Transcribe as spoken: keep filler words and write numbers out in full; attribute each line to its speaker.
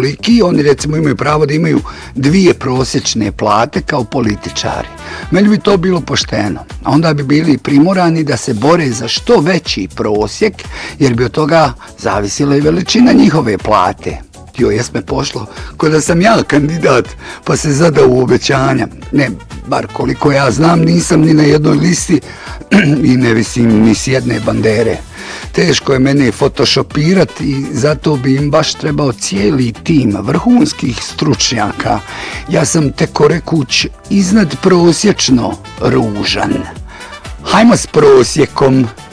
Speaker 1: toliki, oni recimo imaju pravo da imaju dvije prosječne plate kao političari. Meni bi to bilo pošteno. Onda bi bili primorani da se bore za što veći prosjek, jer bi od toga zavisila i veličina njihove plate. Jo, jes me pošlo, ko da sam ja kandidat, pa se zadao u obećanja. Ne, bar koliko ja znam, nisam ni na jednoj listi i ne visim ni s jedne bandere. Teško je mene photoshopirati i zato bi im baš trebao cijeli tim vrhunskih stručnjaka. Ja sam teko rekuć iznad prosječno ružan. Hajmo s prosjekom.